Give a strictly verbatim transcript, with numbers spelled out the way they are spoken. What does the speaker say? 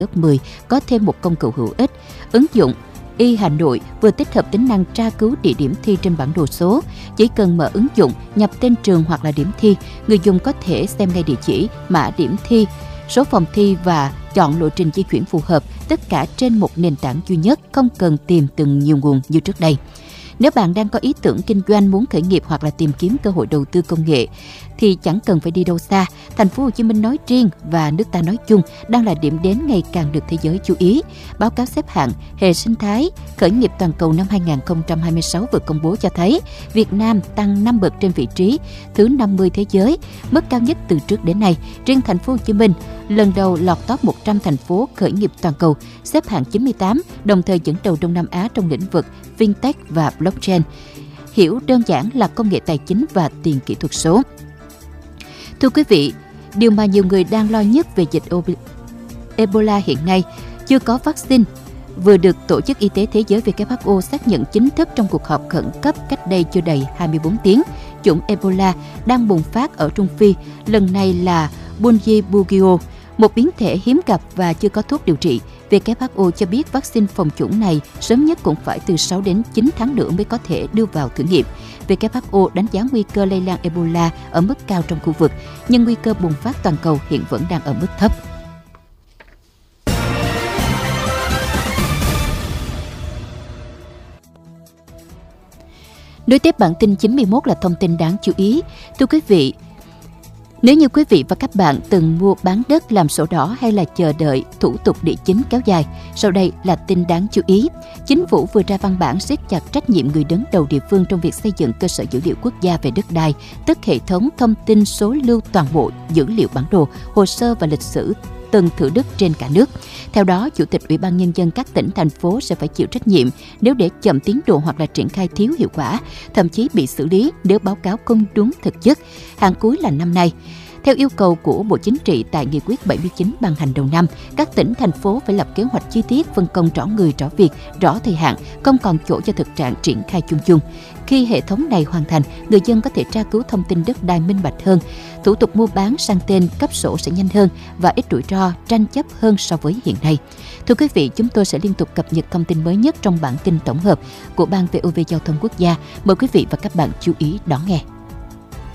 lớp mười có thêm một công cụ hữu ích. Ứng dụng y Hà Nội vừa tích hợp tính năng tra cứu địa điểm thi trên bản đồ số. Chỉ cần mở ứng dụng, nhập tên trường hoặc là điểm thi, người dùng có thể xem ngay địa chỉ, mã điểm thi, số phòng thi và chọn lộ trình di chuyển phù hợp, tất cả trên một nền tảng duy nhất, không cần tìm từng nhiều nguồn như trước đây. Nếu bạn đang có ý tưởng kinh doanh, muốn khởi nghiệp hoặc là tìm kiếm cơ hội đầu tư công nghệ thì chẳng cần phải đi đâu xa. Thành phố Hồ Chí Minh nói riêng và nước ta nói chung đang là điểm đến ngày càng được thế giới chú ý. Báo cáo xếp hạng hệ sinh thái khởi nghiệp toàn cầu năm hai không hai sáu vừa công bố cho thấy Việt Nam tăng năm bậc trên vị trí thứ năm mươi thế giới, mức cao nhất từ trước đến nay. Riêng Thành phố Hồ Chí Minh lần đầu lọt top một trăm thành phố khởi nghiệp toàn cầu, xếp hạng chín mươi tám, đồng thời dẫn đầu Đông Nam Á trong lĩnh vực fintech và blockchain. Hiểu đơn giản là công nghệ tài chính và tiền kỹ thuật số. Thưa quý vị, điều mà nhiều người đang lo nhất về dịch Ebola hiện nay, chưa có vaccine, vừa được Tổ chức Y tế Thế giới W H O xác nhận chính thức trong cuộc họp khẩn cấp cách đây chưa đầy hai mươi bốn tiếng. Chủng Ebola đang bùng phát ở Trung Phi, lần này là Bundibugyo, một biến thể hiếm gặp và chưa có thuốc điều trị. W H O cho biết vaccine phòng chủng này sớm nhất cũng phải từ sáu đến chín tháng nữa mới có thể đưa vào thử nghiệm. W H O đánh giá nguy cơ lây lan Ebola ở mức cao trong khu vực, nhưng nguy cơ bùng phát toàn cầu hiện vẫn đang ở mức thấp. Nối tiếp bản tin chín mươi mốt là thông tin đáng chú ý. Thưa quý vị, nếu như quý vị và các bạn từng mua bán đất làm sổ đỏ hay là chờ đợi thủ tục địa chính kéo dài, sau đây là tin đáng chú ý. Chính phủ vừa ra văn bản siết chặt trách nhiệm người đứng đầu địa phương trong việc xây dựng cơ sở dữ liệu quốc gia về đất đai, tức hệ thống thông tin số lưu toàn bộ dữ liệu bản đồ, hồ sơ và lịch sử từng thửa đất trên cả nước. Theo đó, Chủ tịch Ủy ban Nhân dân các tỉnh, thành phố sẽ phải chịu trách nhiệm nếu để chậm tiến độ hoặc là triển khai thiếu hiệu quả, thậm chí bị xử lý nếu báo cáo không đúng thực chất. Hạn cuối là năm nay. Theo yêu cầu của Bộ Chính trị tại Nghị quyết bảy mươi chín ban hành đầu năm, các tỉnh, thành phố phải lập kế hoạch chi tiết, phân công rõ người, rõ việc, rõ thời hạn, không còn chỗ cho thực trạng triển khai chung chung. Khi hệ thống này hoàn thành, người dân có thể tra cứu thông tin đất đai minh bạch hơn, thủ tục mua bán, sang tên, cấp sổ sẽ nhanh hơn và ít rủi ro, tranh chấp hơn so với hiện nay. Thưa quý vị, chúng tôi sẽ liên tục cập nhật thông tin mới nhất trong bản tin tổng hợp của Ban vê o vê Giao thông Quốc gia. Mời quý vị và các bạn chú ý đón nghe.